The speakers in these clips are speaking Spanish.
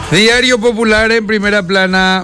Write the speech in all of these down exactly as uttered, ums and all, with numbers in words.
Diario Popular en primera plana.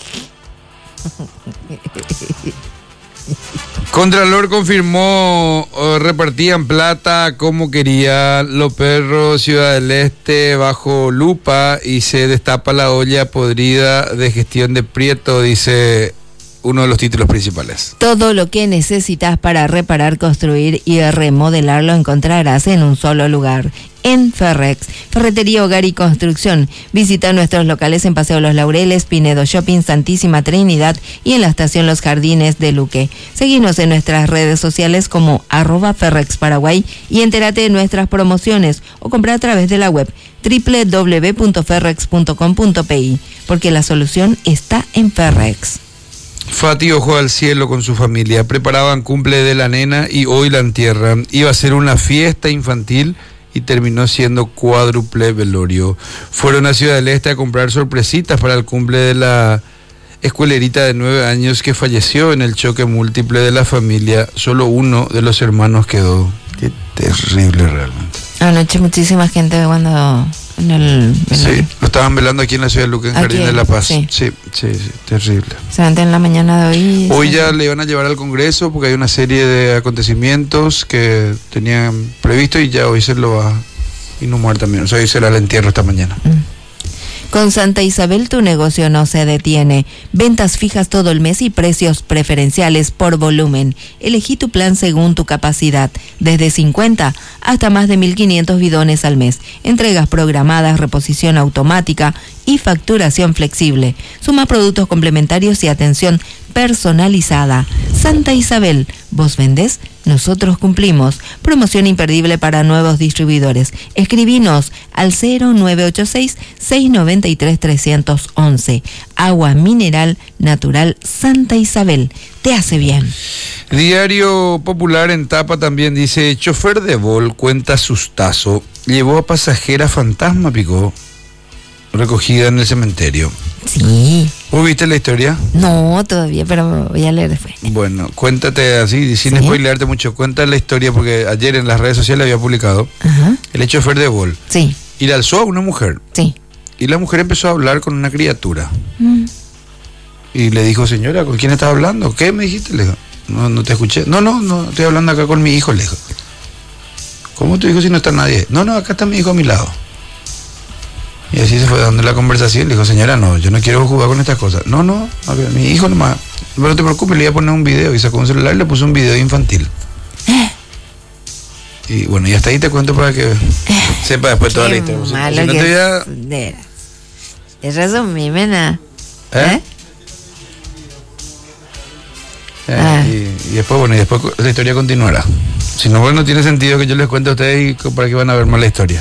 Contralor confirmó uh, repartían plata como quería. Los perros Ciudad del Este bajo lupa y se destapa la olla podrida de gestión de Prieto, dice uno de los títulos principales. Todo lo que necesitas para reparar, construir y remodelar lo encontrarás en un solo lugar. En Ferrex, Ferretería, Hogar y Construcción. Visita nuestros locales en Paseo Los Laureles, Pinedo Shopping, Santísima Trinidad y en la estación Los Jardines de Luque. Seguinos en nuestras redes sociales como arroba Ferrex Paraguay y entérate de nuestras promociones o compra a través de la web doble u doble u doble u punto ferrex punto com punto pe, porque la solución está en Ferrex. Fati ojo al cielo con su familia. Preparaban cumple de la nena y hoy la entierran. Iba a ser una fiesta infantil y terminó siendo cuádruple velorio. Fueron a Ciudad del Este a comprar sorpresitas para el cumple de la escuelerita de nueve años que falleció en el choque múltiple de la familia. Solo uno de los hermanos quedó. Qué terrible realmente. Anoche muchísima gente cuando en el velorio. Sí, lo estaban velando aquí en la ciudad de Luque, en Jardín de la Paz. Sí, sí, sí, sí, terrible. Se levanta en la mañana de hoy. Hoy ya le iban a llevar al Congreso porque hay una serie de acontecimientos que tenían previsto y ya hoy se lo va a inhumar también. O sea, hoy será el entierro esta mañana. Mm. Con Santa Isabel tu negocio no se detiene. Ventas fijas todo el mes y precios preferenciales por volumen. Elegí tu plan según tu capacidad, desde cincuenta hasta más de mil quinientos bidones al mes. Entregas programadas, reposición automática y facturación flexible. Suma productos complementarios y atención personalizada. Santa Isabel, vos vendés, nosotros cumplimos. Promoción imperdible para nuevos distribuidores. Escribinos al cero nueve ocho seis, seis nueve tres, tres uno uno. Agua mineral natural Santa Isabel. Te hace bien. Diario Popular en tapa también dice: chofer de Vol cuenta sustazo. Llevó a pasajera fantasma, picó. Recogida en el cementerio. Sí. ¿Vos viste la historia? No, todavía, pero voy a leer después. Bueno, cuéntate así, sin ¿Sí? spoilearte mucho. Cuenta la historia porque ayer en las redes sociales había publicado. Ajá. El chofer de Vol. Sí. Y le alzó a una mujer. Sí. Y la mujer empezó a hablar con una criatura. Mm. Y le dijo: señora, ¿con quién estás hablando? ¿Qué me dijiste? Le dijo: no, no te escuché. No, no, no, estoy hablando acá con mi hijo, le dijo. ¿Cómo tu hijo si no está nadie? No, no, acá está mi hijo a mi lado. Y así se fue dando la conversación. Le dijo: señora, no, yo no quiero jugar con estas cosas. No, no, a ver, mi hijo nomás. Pero no te preocupes, le iba a poner un video. Y sacó un celular y le puso un video infantil. Y bueno, y hasta ahí te cuento para que sepa después toda la historia. Malo Si no que te voy a... es. Es resumir, mena. ¿Eh? Eh, Ah. y, y después, bueno, y después la historia continuará. Si no, bueno, no tiene sentido que yo les cuente a ustedes y para que van a ver más la historia.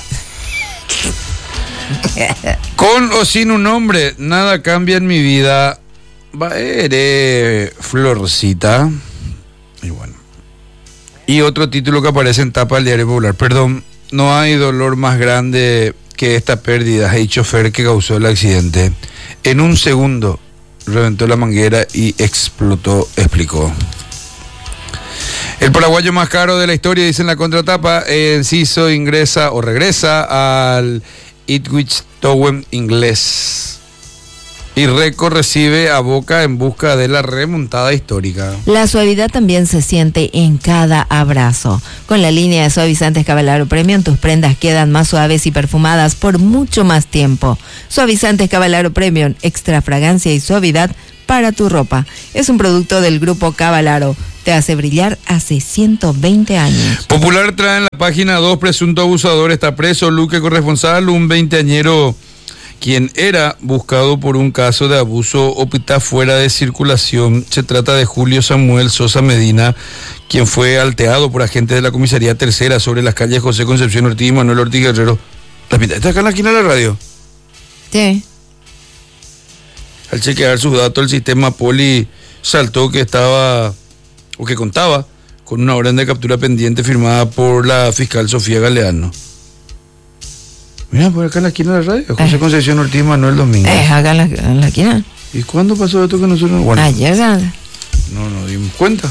Con o sin un hombre, nada cambia en mi vida. Va, eres Florcita. Y bueno. Y otro título que aparece en tapa del Diario Popular: perdón, no hay dolor más grande que esta pérdida. El chofer que causó el accidente en un segundo reventó la manguera y explotó, explicó. El paraguayo más caro de la historia, dice en la contratapa. Enciso ingresa o regresa al Ipswich Town inglés. Y Reco recibe a Boca en busca de la remontada histórica. La suavidad también se siente en cada abrazo. Con la línea de suavizantes Cavalaro Premium, tus prendas quedan más suaves y perfumadas por mucho más tiempo. Suavizantes Cavalaro Premium, extra fragancia y suavidad para tu ropa. Es un producto del grupo Cavalaro. Te hace brillar hace ciento veinte años. Popular trae en la página dos: presunto abusador está preso. Luque corresponsal, un veinteañero quien era buscado por un caso de abuso opta fuera de circulación. Se trata de Julio Samuel Sosa Medina, quien fue alteado por agentes de la comisaría tercera sobre las calles José Concepción Ortiz y Manuel Ortiz Guerrero. ¿Está acá en la esquina de la radio? Sí. Al chequear sus datos, el sistema Poli saltó que estaba, o que contaba, con una orden de captura pendiente firmada por la fiscal Sofía Galeano. Mira, por acá en la esquina de la radio, José eh. Concepción Ortiz Manuel Domínguez. Eh, acá en la, en la esquina. ¿Y cuándo pasó esto que nosotros? Bueno, ayer, ¿sabes? No nos dimos cuenta.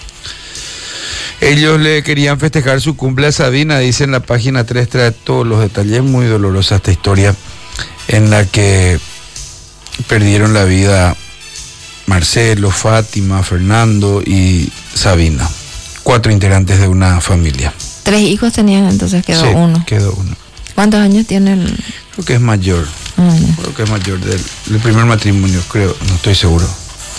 Ellos le querían festejar su cumple a Sabina, dice en la página tres, trae todos los detalles, muy dolorosa esta historia. en la que perdieron la vida Marcelo, Fátima, Fernando y Sabina, cuatro integrantes de una familia. Tres hijos tenían, entonces quedó sí, uno. quedó uno. ¿Cuántos años tienen? Creo que es mayor. Ah, creo que es mayor del, del primer matrimonio, creo, no estoy seguro.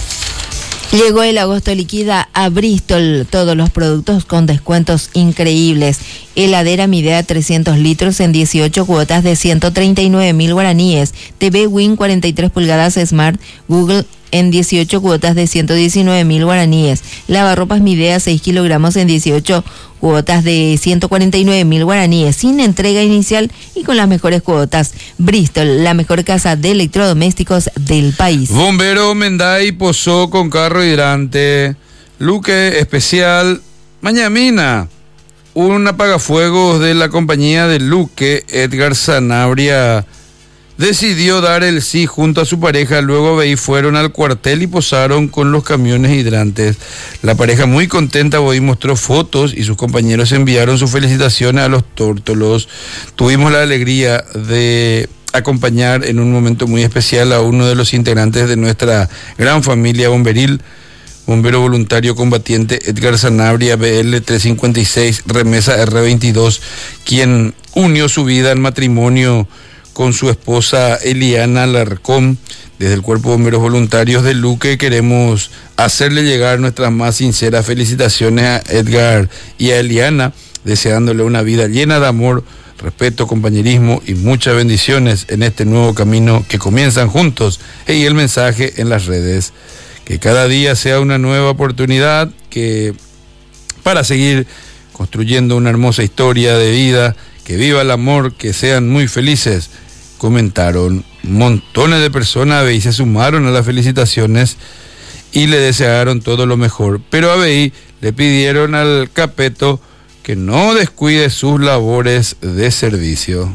Llegó el agosto liquida a Bristol, todos los productos con descuentos increíbles. Heladera Midea trescientos litros en dieciocho cuotas de ciento treinta y nueve mil guaraníes. T V Win cuarenta y tres pulgadas Smart Google en dieciocho cuotas de ciento diecinueve mil guaraníes. Lavarropas Midea seis kilogramos en dieciocho cuotas de ciento cuarenta y nueve mil guaraníes, sin entrega inicial y con las mejores cuotas. Bristol, la mejor casa de electrodomésticos del país. Bombero Menday posó con carro hidrante. Luque especial Mañamina. Un apagafuegos de la compañía de Luque, Edgar Sanabria, decidió dar el sí junto a su pareja. Luego ahí fueron al cuartel y posaron con los camiones hidrantes. La pareja muy contenta hoy mostró fotos y sus compañeros enviaron sus felicitaciones a los tórtolos. Tuvimos la alegría de acompañar en un momento muy especial a uno de los integrantes de nuestra gran familia bomberil, bombero voluntario combatiente Edgar Sanabria, B L trescientos cincuenta y seis, remesa R veintidós, quien unió su vida en matrimonio con su esposa Eliana Larcón. Desde el Cuerpo de Bomberos Voluntarios de Luque queremos hacerle llegar nuestras más sinceras felicitaciones a Edgar y a Eliana, deseándole una vida llena de amor, respeto, compañerismo y muchas bendiciones en este nuevo camino que comienzan juntos. Y el mensaje en las redes: que cada día sea una nueva oportunidad que para seguir construyendo una hermosa historia de vida, que viva el amor, que sean muy felices. Comentaron montones de personas. Y se sumaron a las felicitaciones y le desearon todo lo mejor, pero a B I le pidieron al capeto que no descuide sus labores de servicio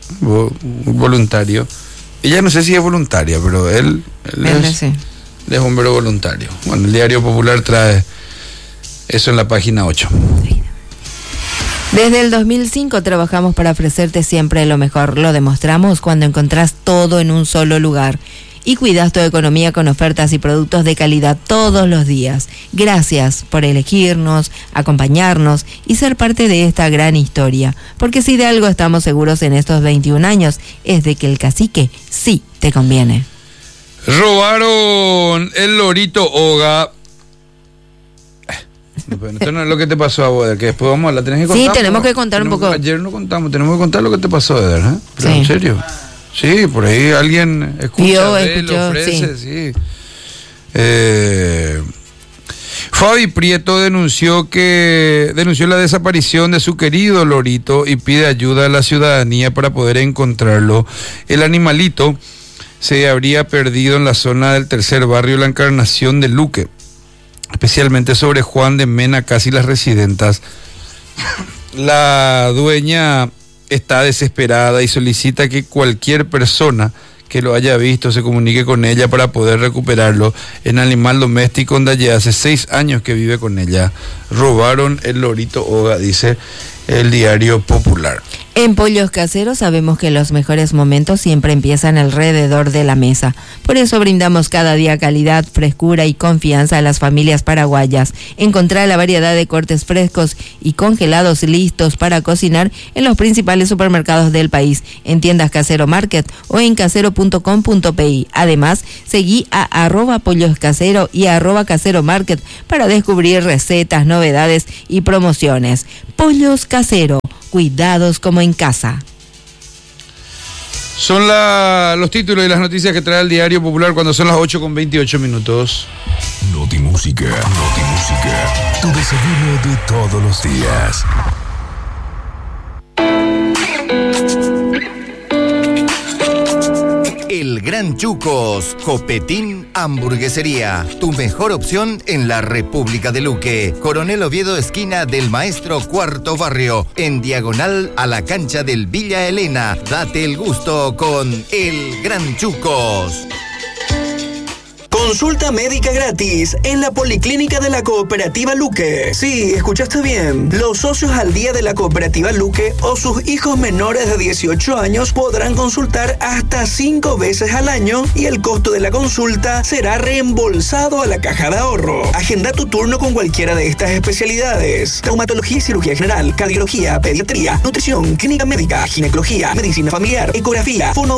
voluntario. Ella no sé si es voluntaria, pero él, él es, sí. es bombero voluntario. Bueno, el Diario Popular trae eso en la página ocho. Desde el dos mil cinco trabajamos para ofrecerte siempre lo mejor. Lo demostramos cuando encontrás todo en un solo lugar y cuidas tu economía con ofertas y productos de calidad todos los días. Gracias por elegirnos, acompañarnos y ser parte de esta gran historia. Porque si de algo estamos seguros en estos veintiún años, es de que el cacique sí te conviene. Robaron el lorito Oga. Esto no es lo que te pasó a vos, que después vamos a la tenés que contar. Sí, tenemos que contar tenemos, un poco. Ayer no contamos, tenemos que contar lo que te pasó, Eder, ¿eh? Pero sí. En serio. Sí, por ahí alguien escucha, Yo, ve, escuchó, le ofrece, sí. sí. Eh, Fabi Prieto denunció que denunció la desaparición de su querido lorito y pide ayuda a la ciudadanía para poder encontrarlo. El animalito se habría perdido en la zona del tercer barrio La Encarnación de Luque, especialmente sobre Juan de Mena, casi las residentas. La dueña está desesperada y solicita que cualquier persona que lo haya visto se comunique con ella para poder recuperarlo. En animal doméstico donde ya hace seis años que vive con ella. Robaron el lorito Oga, dice el Diario Popular. En Pollos Caseros sabemos que los mejores momentos siempre empiezan alrededor de la mesa. Por eso brindamos cada día calidad, frescura y confianza a las familias paraguayas. Encontrar la variedad de cortes frescos y congelados listos para cocinar en los principales supermercados del país, en tiendas Casero Market o en casero punto com punto pi. Además, seguí a arroba Pollos Casero y arroba Casero Market para descubrir recetas, novedades y promociones. Pollos Casero. Cuidados como en casa. Son la, los títulos y las noticias que trae el Diario Popular cuando son las ocho con veintiocho minutos. Notimúsica, Notimúsica, tu desayuno de todos los días. El Gran Chucos, Copetín Hamburguesería, tu mejor opción en la República de Luque. Coronel Oviedo, esquina del Maestro Cuarto Barrio, en diagonal a la cancha del Villa Elena. Date el gusto con El Gran Chucos. Consulta médica gratis en la Policlínica de la Cooperativa Luque. Sí, escuchaste bien. Los socios al día de la Cooperativa Luque o sus hijos menores de dieciocho años podrán consultar hasta cinco veces al año y el costo de la consulta será reembolsado a la caja de ahorro. Agenda tu turno con cualquiera de estas especialidades: traumatología y cirugía general, cardiología, pediatría, nutrición, clínica médica, ginecología, medicina familiar, ecografía, fono